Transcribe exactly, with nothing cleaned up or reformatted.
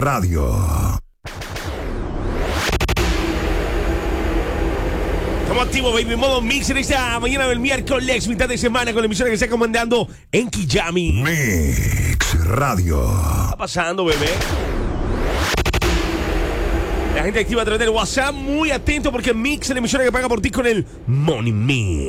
Radio. Estamos activos, baby, modo mix en esta mañana del miércoles, mitad de semana, con la emisora que está comandando en Kijami. Mix Radio. ¿Qué está pasando, bebé? La gente activa a través del WhatsApp, muy atento porque Mix es la emisora que paga por ti con el Money Mix.